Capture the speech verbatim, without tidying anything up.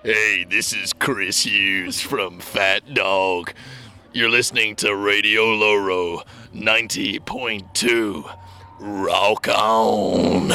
Hey, this is Chris Hughes from Fat Dog. You're listening to Radio Loro ninety point two. Rock on!